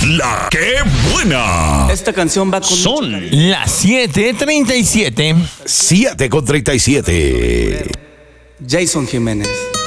La que buena. Esta canción va con... Son las 7:37. 7:37. Jason Jiménez.